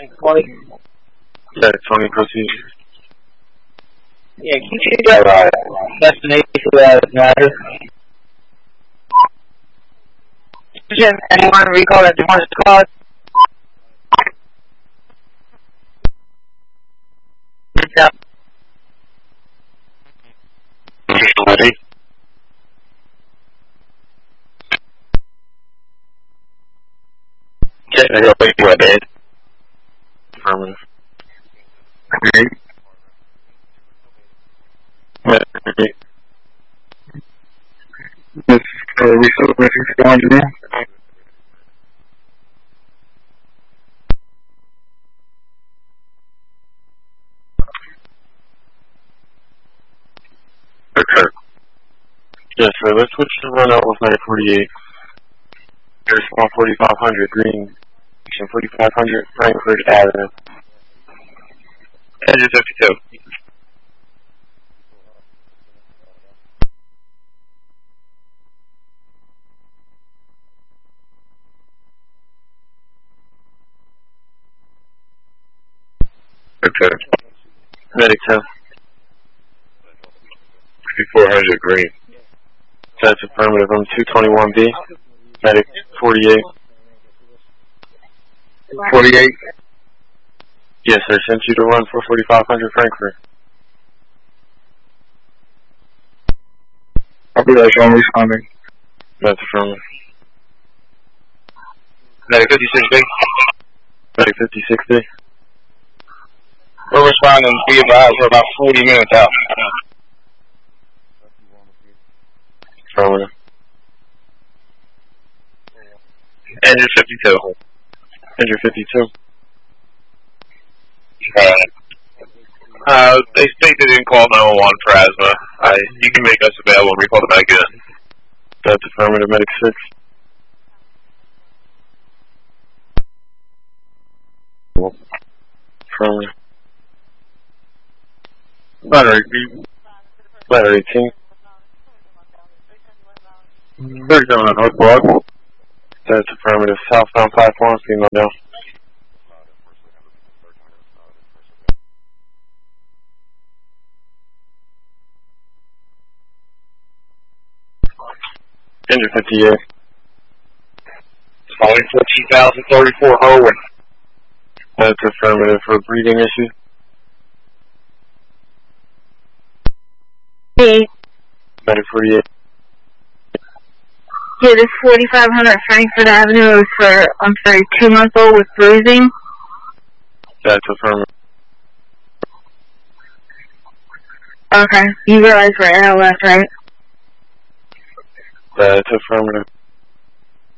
That's 20 procedures. Yeah, can you shoot that destination for that matter? Anyone recall that department squad? Ready? Get the hill wait for dead. Affirmative. Okay. This resource message engineer. Okay. Yes, sir. Let's switch to run out with 948. Here's 4500 Green, 4500 Frankfurt Avenue. Engine 52. Okay. Medic 10. 5400 Green. That's affirmative. I'm 221B. Medic 48. 48? Yes, sir. Sent you to run for 4500 Frankfurt. Population responding. That's affirmative. Medic 56B. Medic 56B. We're responding, be advised, we're about 40 minutes out. Affirmative. Engine 52. Engine 52. They state they didn't call 911 for asthma. You can make us available and recall it back in. That's affirmative. Medic 6. Affirmative. Ladder 18. 37 on North Block. That's affirmative. Southbound platform, female down. Engine 58. Only 14,034 Owen. That's affirmative for breathing issue. Hey. Medic 48. Yeah, this 4500 Frankfurt Avenue is for, 2-month-old with bruising. That's affirmative. Okay, you realize we're ALS, right? That's affirmative.